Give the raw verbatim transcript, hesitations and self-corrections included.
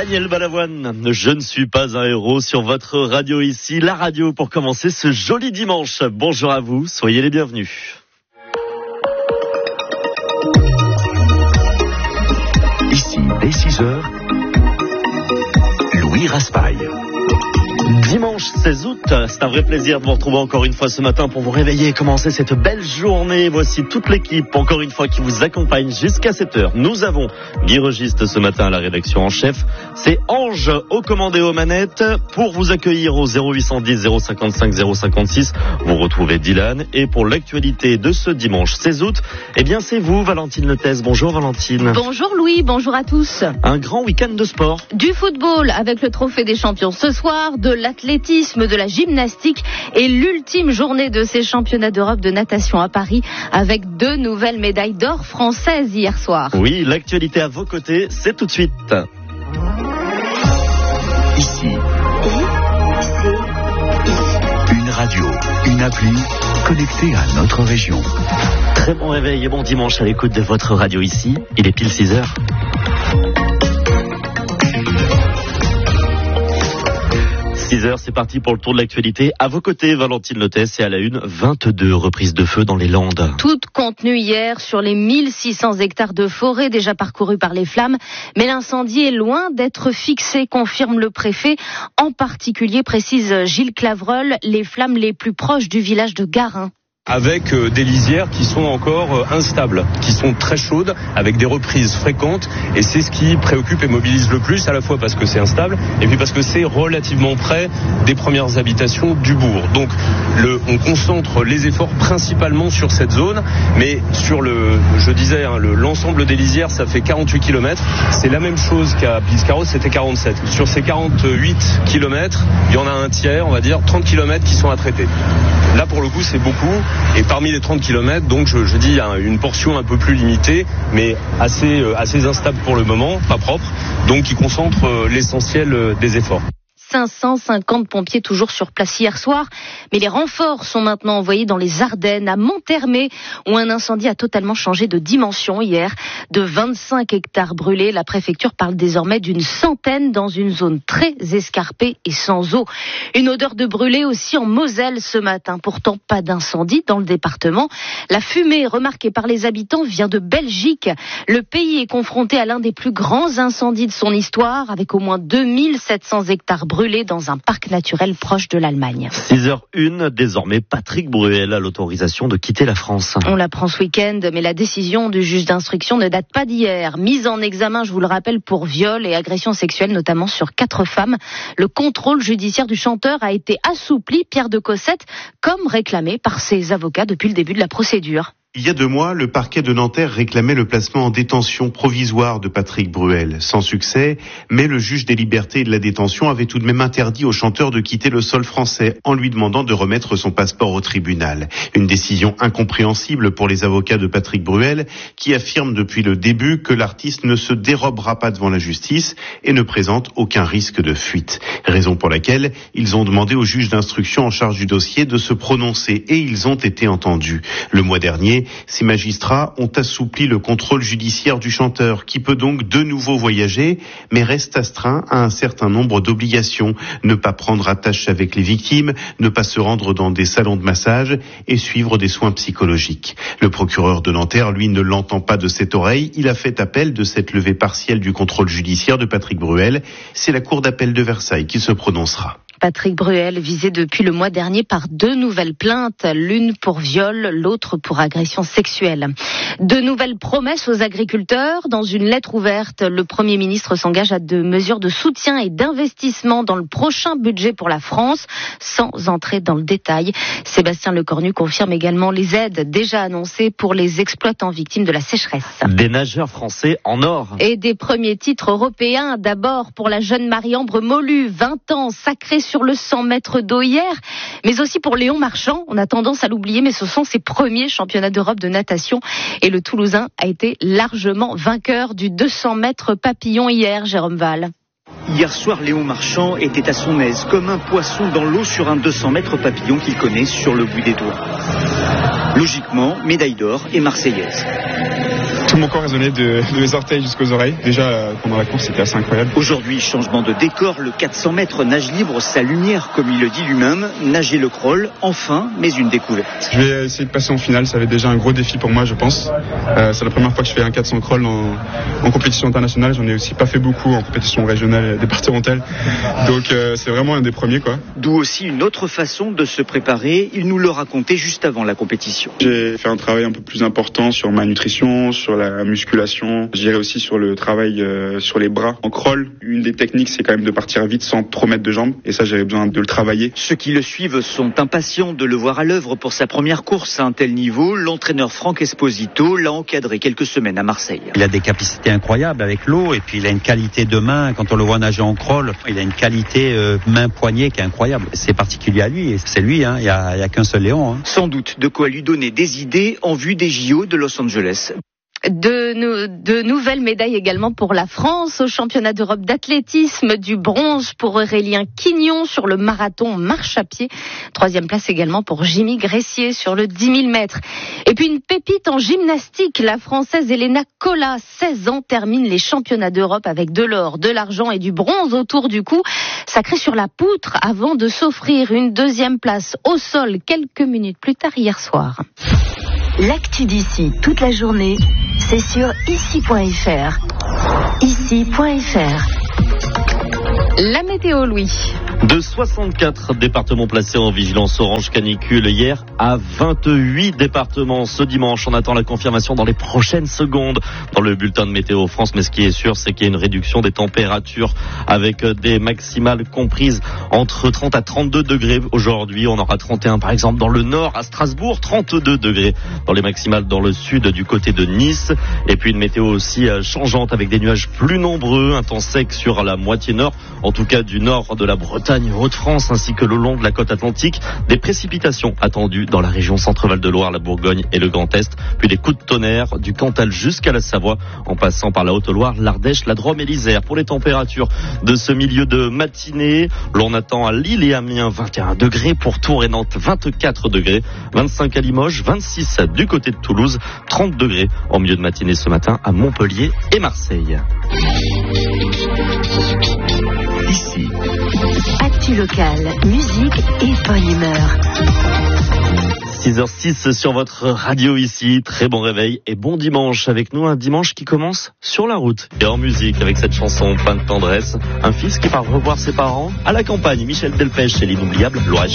Daniel Balavoine, je ne suis pas un héros sur votre radio ici, la radio pour commencer ce joli dimanche. Bonjour à vous, soyez les bienvenus. Ici, dès six heures, Louis Raspail. Dimanche seize août, c'est un vrai plaisir de vous retrouver encore une fois ce matin pour vous réveiller et commencer cette belle journée. Voici toute l'équipe, encore une fois, qui vous accompagne jusqu'à sept heures. Nous avons Guy Registe ce matin à la rédaction en chef. C'est Ange aux commandes et aux manettes pour vous accueillir au zéro huit cent dix zéro cinquante-cinq zéro cinquante-six. Vous retrouvez Dylan. Et pour l'actualité de ce dimanche seize août, eh bien c'est vous, Valentine Letès. Bonjour Valentine. Bonjour Louis, bonjour à tous. Un grand week-end de sport. Du football avec le trophée des champions ce soir, de l'athlétisme, de la gymnastique et l'ultime journée de ces championnats d'Europe de natation à Paris avec deux nouvelles médailles d'or françaises hier soir. Oui, l'actualité à vos côtés, c'est tout de suite. Ici. Une radio, une appli connectée à notre région. Très bon réveil et bon dimanche à l'écoute de votre radio ici. Il est pile six heures. six heures, c'est parti pour le tour de l'actualité. À vos côtés, Valentine Letès, et à la une, vingt-deux reprises de feu dans les Landes. Toutes contenues hier sur les mille six cents hectares de forêt déjà parcourus par les flammes. Mais l'incendie est loin d'être fixé, confirme le préfet. En particulier, précise Gilles Clavreul, les flammes les plus proches du village de Garin. Avec euh, des lisières qui sont encore euh, instables, qui sont très chaudes, avec des reprises fréquentes, et c'est ce qui préoccupe et mobilise le plus, à la fois parce que c'est instable, et puis parce que c'est relativement près des premières habitations du bourg. Donc le, on concentre les efforts principalement sur cette zone, mais sur le, je disais, hein, le, l'ensemble des lisières, ça fait quarante-huit kilomètres, c'est la même chose qu'à Biscarrosse, c'était quarante-sept. Sur ces quarante-huit kilomètres, il y en a un tiers, on va dire, trente kilomètres qui sont à traiter. Là, pour le coup, c'est beaucoup. Et parmi les trente kilomètres, donc je, je dis une portion un peu plus limitée, mais assez, euh, assez instable pour le moment, pas propre, donc qui concentre euh, l'essentiel euh, des efforts. cinq cent cinquante pompiers toujours sur place hier soir, mais les renforts sont maintenant envoyés dans les Ardennes, à Monthermé, où un incendie a totalement changé de dimension hier. De vingt-cinq hectares brûlés, la préfecture parle désormais d'une centaine dans une zone très escarpée et sans eau. Une odeur de brûlé aussi en Moselle ce matin, pourtant pas d'incendie dans le département. La fumée remarquée par les habitants vient de Belgique. Le pays est confronté à l'un des plus grands incendies de son histoire, avec au moins deux mille sept cents hectares brûlés dans un parc naturel proche de l'Allemagne. six heures une, désormais Patrick Bruel a l'autorisation de quitter la France. On l'apprend ce week-end, mais la décision du juge d'instruction ne date pas d'hier. Mise en examen, je vous le rappelle, pour viol et agression sexuelle, notamment sur quatre femmes. Le contrôle judiciaire du chanteur a été assoupli, Pierre de Cossette, comme réclamé par ses avocats depuis le début de la procédure. Il y a deux mois, le parquet de Nanterre réclamait le placement en détention provisoire de Patrick Bruel. Sans succès, mais le juge des libertés et de la détention avait tout de même interdit au chanteur de quitter le sol français en lui demandant de remettre son passeport au tribunal. Une décision incompréhensible pour les avocats de Patrick Bruel qui affirment depuis le début que l'artiste ne se dérobera pas devant la justice et ne présente aucun risque de fuite. Raison pour laquelle ils ont demandé au juge d'instruction en charge du dossier de se prononcer et ils ont été entendus. Le mois dernier, ces magistrats ont assoupli le contrôle judiciaire du chanteur, qui peut donc de nouveau voyager, mais reste astreint à un certain nombre d'obligations. Ne pas prendre attache avec les victimes, ne pas se rendre dans des salons de massage et suivre des soins psychologiques. Le procureur de Nanterre, lui, ne l'entend pas de cette oreille. Il a fait appel de cette levée partielle du contrôle judiciaire de Patrick Bruel. C'est la cour d'appel de Versailles qui se prononcera. Patrick Bruel, visé depuis le mois dernier par deux nouvelles plaintes, l'une pour viol, l'autre pour agression sexuelle. De nouvelles promesses aux agriculteurs. Dans une lettre ouverte, le Premier ministre s'engage à de mesures de soutien et d'investissement dans le prochain budget pour la France, sans entrer dans le détail. Sébastien Lecornu confirme également les aides déjà annoncées pour les exploitants victimes de la sécheresse. Des nageurs français en or. Et des premiers titres européens. D'abord pour la jeune Marie-Ambre Molu, vingt ans, sacrée sur le cent mètres d'eau hier, mais aussi pour Léon Marchand. On a tendance à l'oublier, mais ce sont ses premiers championnats d'Europe de natation. Et le Toulousain a été largement vainqueur du deux cents mètres papillon hier, Jérôme Val. Hier soir, Léon Marchand était à son aise, comme un poisson dans l'eau sur un deux cents mètres papillon qu'il connaît sur le bout des doigts. Logiquement, médaille d'or et marseillaise. Tout mon corps résonnait de, de mes orteils jusqu'aux oreilles. Déjà, euh, pendant la course, c'était assez incroyable. Aujourd'hui, changement de décor, le quatre cents mètres nage libre, sa lumière, comme il le dit lui-même, nager le crawl, enfin, mais une découverte. Je vais essayer de passer en finale, ça va être déjà un gros défi pour moi, je pense. Euh, c'est la première fois que je fais un quatre cents crawl en, en compétition internationale, j'en ai aussi pas fait beaucoup en compétition régionale et départementale. Donc euh, c'est vraiment un des premiers, quoi. D'où aussi une autre façon de se préparer, il nous le racontait juste avant la compétition. J'ai fait un travail un peu plus important sur ma nutrition, sur la musculation, je dirais aussi sur le travail euh, sur les bras. En crawl, une des techniques, c'est quand même de partir vite sans trop mettre de jambes, et ça j'avais besoin de le travailler. Ceux qui le suivent sont impatients de le voir à l'œuvre pour sa première course à un tel niveau. L'entraîneur Franck Esposito l'a encadré quelques semaines à Marseille. Il a des capacités incroyables avec l'eau, et puis il a une qualité de main. Quand on le voit nager en crawl, il a une qualité euh, main-poignet qui est incroyable. C'est particulier à lui, et c'est lui, hein. Il n'y a, y a qu'un seul Léon. Hein. Sans doute de quoi lui donner des idées en vue des J O de Los Angeles. De, nou- de nouvelles médailles également pour la France au championnat d'Europe d'athlétisme, du bronze pour Aurélien Quignon sur le marathon marche à pied. Troisième place également pour Jimmy Gressier sur le dix mille mètres. Et puis une pépite en gymnastique, la Française Elena Colas, seize ans, termine les championnats d'Europe avec de l'or, de l'argent et du bronze autour du cou. Sacrée sur la poutre avant de s'offrir une deuxième place au sol quelques minutes plus tard hier soir. L'actu d'ici toute la journée, c'est sur ici point f r. ici point f r. La météo, Louis. De soixante-quatre départements placés en vigilance orange canicule hier à vingt-huit départements ce dimanche. On attend la confirmation dans les prochaines secondes dans le bulletin de Météo France. Mais ce qui est sûr, c'est qu'il y a une réduction des températures avec des maximales comprises entre trente à trente-deux degrés. Aujourd'hui, on aura trente et un par exemple dans le nord à Strasbourg, trente-deux degrés dans les maximales dans le sud du côté de Nice. Et puis une météo aussi changeante avec des nuages plus nombreux, un temps sec sur la moitié nord, en tout cas du nord de la Bretagne, Hauts-de-France ainsi que le long de la côte atlantique. Des précipitations attendues dans la région Centre-Val de Loire, la Bourgogne et le Grand Est, puis des coups de tonnerre du Cantal jusqu'à la Savoie en passant par la Haute-Loire, l'Ardèche, la Drôme et l'Isère. Pour les températures de ce milieu de matinée, l'on attend à Lille et Amiens vingt et un degrés, pour Tours et Nantes vingt-quatre degrés, vingt-cinq à Limoges, vingt-six du côté de Toulouse, trente degrés en milieu de matinée ce matin à Montpellier et Marseille. Ici. Actu locale, musique et bonne humeur. six heures six sur votre radio ici. Très bon réveil et bon dimanche avec nous. Un dimanche qui commence sur la route et en musique avec cette chanson pleine de tendresse. Un fils qui part revoir ses parents à la campagne. Michel Delpech et l'inoubliable Laura